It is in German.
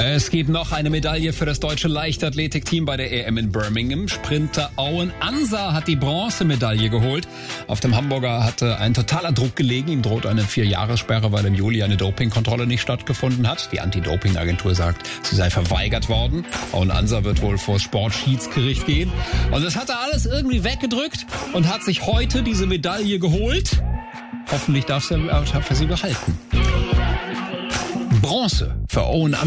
Es gibt noch eine Medaille für das deutsche Leichtathletikteam bei der EM in Birmingham. Sprinter Owen Ansa hat die Bronzemedaille geholt. Auf dem Hamburger hatte ein totaler Druck gelegen. Ihm droht eine 4-Jahressperre, weil im Juli eine Dopingkontrolle nicht stattgefunden hat. Die Anti-Doping-Agentur sagt, sie sei verweigert worden. Owen Ansa wird wohl vor das Sportschiedsgericht gehen. Und das hat er alles irgendwie weggedrückt und hat sich heute diese Medaille geholt. Hoffentlich darf er sie behalten. Bronze für Owen Ansa.